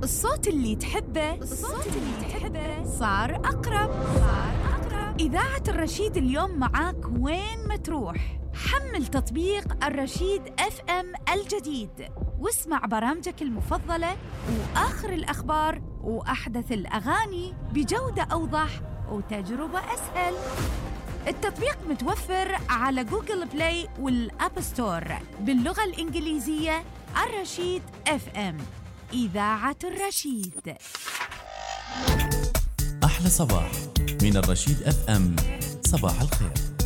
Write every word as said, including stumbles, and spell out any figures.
الصوت اللي تحبه الصوت اللي تحبه صار أقرب صار أقرب إذاعة الرشيد اليوم معاك وين ما تروح. حمل تطبيق الرشيد اف ام الجديد واسمع برامجك المفضلة وآخر الأخبار وأحدث الأغاني بجودة أوضح وتجربة أسهل. التطبيق متوفر على جوجل بلاي والأب ستور باللغة الإنجليزية. الرشيد اف ام، إذاعة الرشيد. أحلى صباح من الرشيد اف ام. صباح الخير.